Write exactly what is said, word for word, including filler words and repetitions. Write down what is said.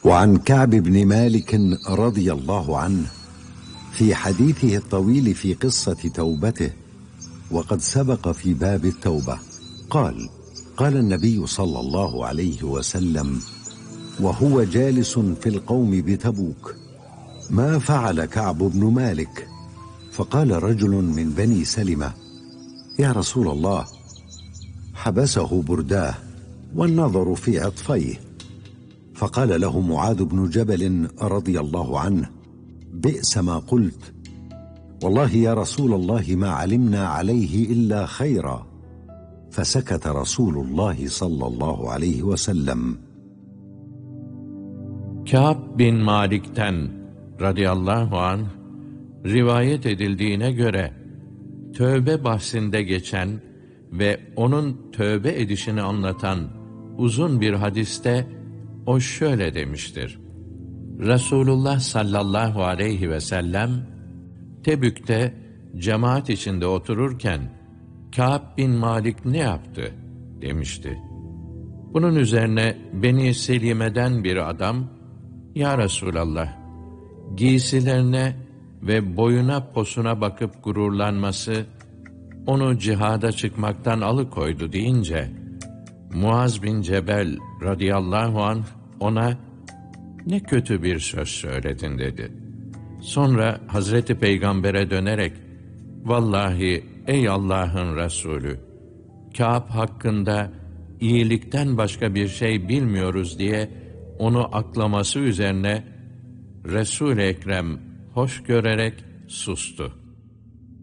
وعن كعب بن مالك رضي الله عنه في حديثه الطويل في قصة توبته، وقد سبق في باب التوبة، قال: قال النبي صلى الله عليه وسلم وهو جالس في القوم بتبوك: ما فعل كعب بن مالك؟ فقال رجل من بني سلمة: يا رسول الله، حبسه برداه والنظر في عطفيه. فقال له معاذ بن جبل رضي الله عنه: بئس ما قلت، والله يا رسول الله ما علمنا عليه إلا خيرا. فسكت رسول الله صلى الله عليه وسلم. Kâb bin Malik'ten radıyallahu anh rivayet edildiğine göre tövbe bahsinde geçen ve onun tövbe edişini anlatan uzun bir hadiste o şöyle demiştir: Resulullah sallallahu aleyhi ve sellem Tebük'te cemaat içinde otururken Kâb bin Malik ne yaptı demişti. Bunun üzerine Beni Selime'den bir adam, ya Resulallah, giysilerine ve boyuna posuna bakıp gururlanması onu cihada çıkmaktan alıkoydu deyince, Muaz bin Cebel radıyallahu anh ona ne kötü bir söz söyledin dedi. Sonra Hazreti Peygamber'e dönerek, vallahi ey Allah'ın Resulü, Kâb hakkında iyilikten başka bir şey bilmiyoruz diye onu aklaması üzerine Resul-i Ekrem hoş görerek sustu.